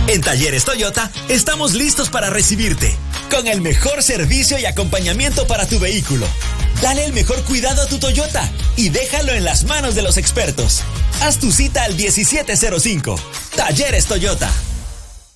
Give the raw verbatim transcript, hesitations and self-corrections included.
En Talleres Toyota estamos listos para recibirte con el mejor servicio y acompañamiento para tu vehículo. Dale el mejor cuidado a tu Toyota y déjalo en las manos de los expertos. Haz tu cita al diecisiete cero cinco. Talleres Toyota.